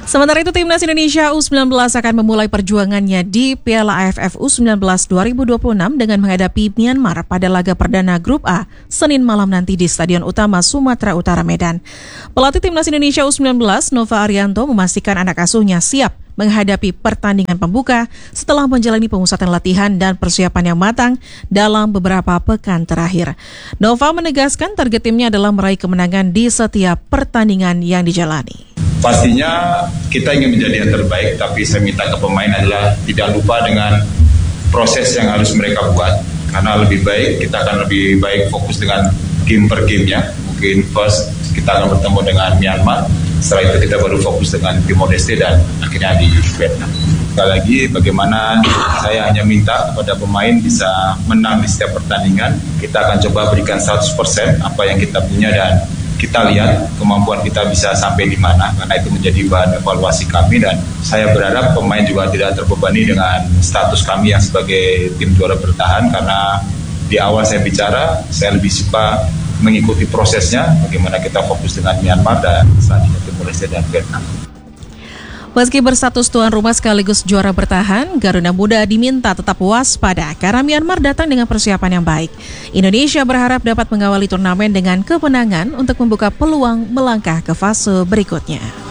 Sementara itu, Timnas Indonesia U19 akan memulai perjuangannya di Piala AFF U19 2026 dengan menghadapi Myanmar pada laga perdana Grup A Senin malam nanti di Stadion Utama Sumatera Utara, Medan. Pelatih Timnas Indonesia U19 Nova Arianto memastikan anak asuhnya siap menghadapi pertandingan pembuka setelah menjalani pemusatan latihan dan persiapan yang matang dalam beberapa pekan terakhir. Nova menegaskan target timnya adalah meraih kemenangan di setiap pertandingan yang dijalani. Pastinya kita ingin menjadi yang terbaik, tapi saya minta ke pemain adalah tidak lupa dengan proses yang harus mereka buat. Karena lebih baik, kita akan lebih baik fokus dengan game per gamenya. Mungkin first kita akan bertemu dengan Myanmar, setelah itu kita baru fokus dengan Timor Leste dan akhirnya di Vietnam. Sekali lagi, bagaimana saya hanya minta kepada pemain bisa menang di setiap pertandingan. Kita akan coba berikan 100% apa yang kita punya dan kita lihat kemampuan kita bisa sampai di mana, karena itu menjadi bahan evaluasi kami. Dan saya berharap pemain juga tidak terbebani dengan status kami yang sebagai tim juara bertahan, karena di awal saya bicara, saya lebih suka mengikuti prosesnya, bagaimana kita fokus dengan Myanmar dan selanjutnya Timor Leste dan Vietnam. Meski berstatus tuan rumah sekaligus juara bertahan, Garuda Muda diminta tetap waspada karena Myanmar datang dengan persiapan yang baik. Indonesia berharap dapat mengawali turnamen dengan kemenangan untuk membuka peluang melangkah ke fase berikutnya.